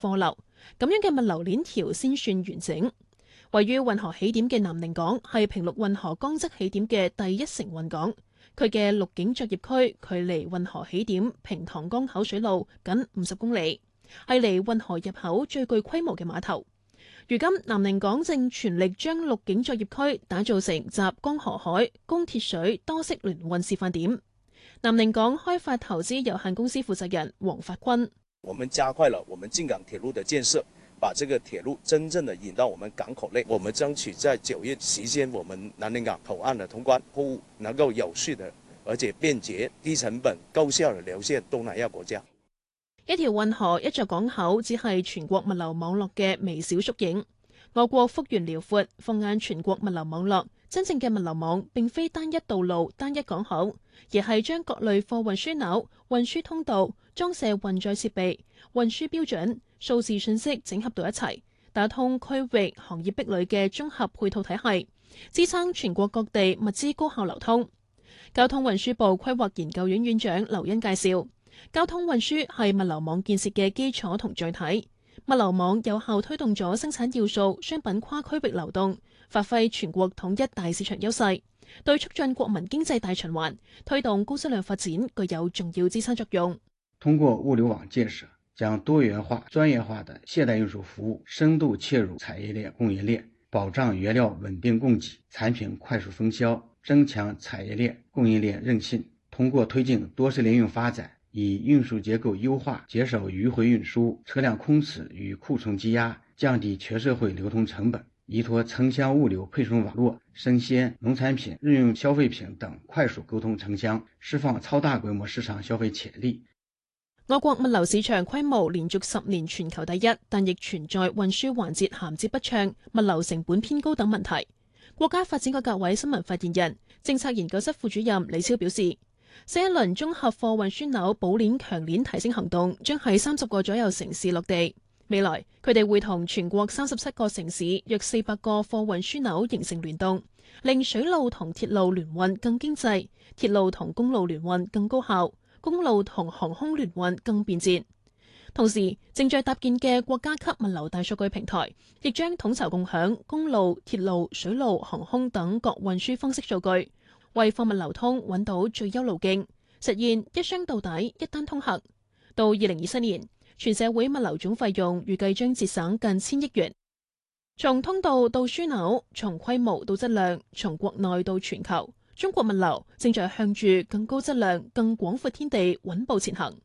貨流，咁樣嘅物流鏈條先算完整。位於運河起點嘅南寧港係平陸運河江側起點嘅第一承運港，佢嘅陸景作業區距離運河起點平塘江口水路僅50公里，係離運河入口最具規模嘅碼頭。如今南寧港正全力將陸景作業區打造成集江河海、供鐵水多式聯運示範點。南寧港開發投資有限公司負責人黃發坤： 我們加快了我們進港鐵路的建設，把這個鐵路真正的引到我們港口內。我們爭取在9月實現我們南寧港口岸的通關，貨物能夠有序的而且便捷、低成本、高效地流向東南亞國家。 一條運河、一座港口，只係全國物流網絡嘅微小縮影。我國幅員遼闊，放眼全國物流網絡，真正嘅物流網並非單一道路、單一港口，而係將各類貨運樞紐、運輸通道、裝卸運載設備、運輸標準、數字信息整合到一齊，打通區域行業壁壘嘅綜合配套體系，支撐全國各地物資高效流通。交通運輸部規劃研究院院長劉恩介紹，交通運輸係物流網建設嘅基礎同載體。物流網有效推動咗生產要素、商品跨區域流動，發揮全國統一大市場優勢，對促進國民經濟大循環、推動高質量發展具有重要支撐作用。 通過物流網建設，將多元化、專業化的現代運輸服務深度切入產業鏈、供應鏈，保障原料穩定供給、產品快速分銷，增強產業鏈、供應鏈韌性。通過推進多式聯運發展，以運輸結構優化，減少迂回運輸、車輛空次與庫存積壓，降低全社會流通成本，依託城鄉物流配送網絡，生鮮、農產品、日用消費品等快速溝通城鄉，釋放超大規模市場消費潛力。 我國物流市場規模連續10年全球第一，但亦存在運輸環節銜接不暢、物流成本偏高等問題。國家發展改革委新聞發言人、政策研究室副主任李超表示，新一輪綜合貨運樞紐補鏈強鏈提升行動將喺30個左右城市落地。未來佢哋會同全國37個城市約400個貨運樞紐形成聯動，令水路同鐵路聯運更經濟，鐵路同公路聯運更高效，公路同航空聯運更便捷。同時，正在搭建嘅國家級物流大數據平台，亦將統籌共享公路、鐵路、水路、航空等各運輸方式數據，為貨物流通揾到最優路徑，實現一箱到底、一單通行。到2027年，全社會物流總費用預計將節省近1000億元。從通道到樞紐，從規模到質量，從國內到全球，中國物流正在向住更高質量、更廣闊天地穩步前行。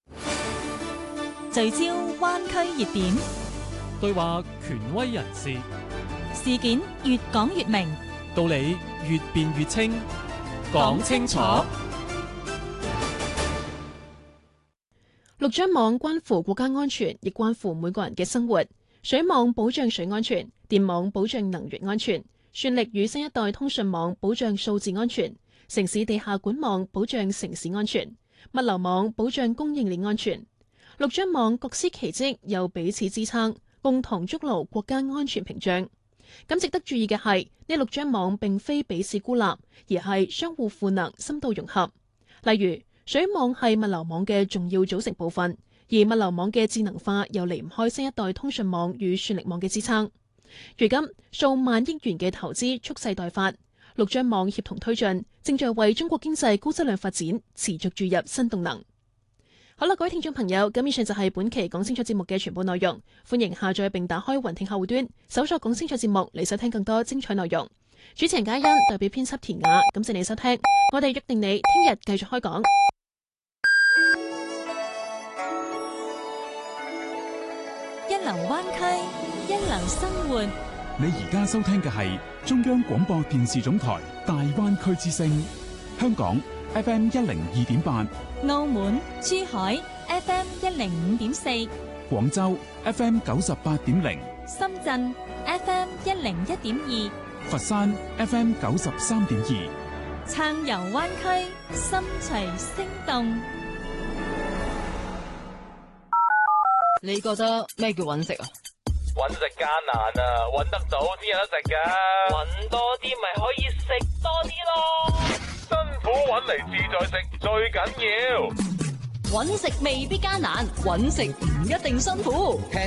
聚焦灣區熱點， 對話權威人士， 事件越講越明， 道理越辯越清，講清楚。 陸張網關乎國家安全，亦關乎每個人嘅生活。水網保障水安全，電網保障能源安全，算力與新一代通訊網保障數字安全，城市地下管網保障城市安全，物流網保障供應鏈安全。陸張網各司其職，又彼此支撐，共同築牢國家安全屏障。咁值得注意嘅係，呢陸張網並非彼此孤立，而係相互賦能、深度融合。例如，水網係物流網嘅重要組成部分，而物流網嘅智能化又離唔開新一代通訊網與算力網嘅支撐。如今，數萬億元嘅投資蓄勢待發，陸張網協同推進，正在為中國經濟高質量發展持續注入新動能。好啦，各位聽眾朋友，咁以上就係本期講清楚節目嘅全部內容。歡迎下載並打開雲聽客戶端，搜索講清楚節目嚟收聽更多精彩內容。主持人嘉欣代表編輯田雅，感謝你收聽。我哋約定你聽日繼續開講。 一流灣區，一流生活。 你而家收聽嘅係中央廣播電視總台大灣區之聲，香港 FM 102.8， 澳門、珠海 FM 105.4， 廣州 FM 98.0， 深圳 FM 101.2， 佛山 FM 93.2。 撐遊灣區，心隨聲動。 你覺得咩叫揾食啊？ 揾食艱難啊，揾得到先有得食噶。揾多啲咪可以食多啲咯。辛苦揾嚟自在食最緊要。 揾食未必艱難，揾食唔一定辛苦。 聽